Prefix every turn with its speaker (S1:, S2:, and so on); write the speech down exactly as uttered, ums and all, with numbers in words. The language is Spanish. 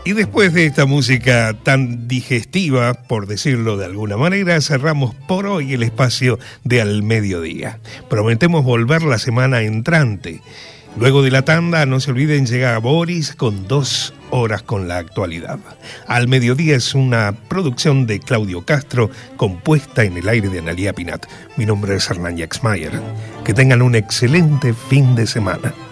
S1: Y después de esta música tan digestiva, por decirlo de alguna manera, cerramos por hoy el espacio de Al Mediodía. Prometemos volver la semana entrante. Luego de la tanda, no se olviden, llega Boris con dos horas con la actualidad. Al Mediodía es una producción de Claudio Castro, compuesta en el aire de Analía Pinat. Mi nombre es Hernán Yaxmayer. Que tengan un excelente fin de semana.